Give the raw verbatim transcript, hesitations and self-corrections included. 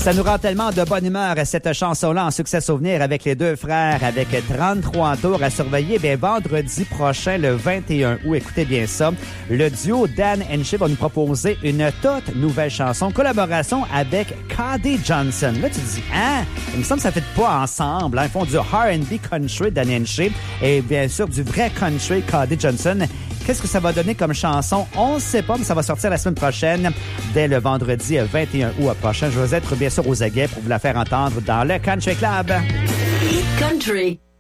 Ça nous rend tellement de bonne humeur, cette chanson-là en succès souvenir avec les deux frères, avec trente-trois tours à surveiller. Bien, vendredi prochain, le vingt et un août, écoutez bien ça, le duo Dan Henchy va nous proposer une toute nouvelle chanson, collaboration avec Cody Johnson. Là, tu te dis, hein? Il me semble que ça ne fait pas ensemble. Hein? Ils font du R and B country, Dan Henchy, et bien sûr, du vrai country, Cody Johnson. Qu'est-ce que ça va donner comme chanson? On ne sait pas, mais ça va sortir la semaine prochaine, dès le vendredi vingt et un août prochain. Je vais être bien sûr aux aguets pour vous la faire entendre dans le Country Club. Country.